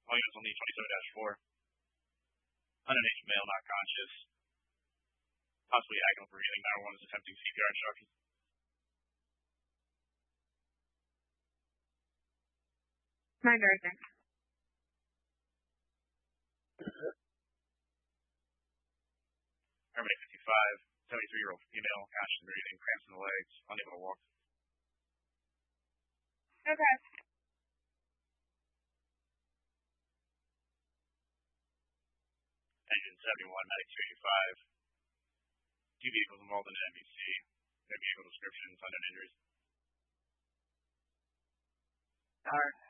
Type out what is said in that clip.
All units will need 27-4. Underage male not conscious. Possibly agonal breathing. 911 is attempting CPR instructions. My very thanks. Paramedic 55, 73-year-old female, conscious breathing, cramps in the legs, unable to walk. Okay. Engine 71, medic 285. Two vehicles involved in an MBC. Their vehicle descriptions, unknown injuries. Alright.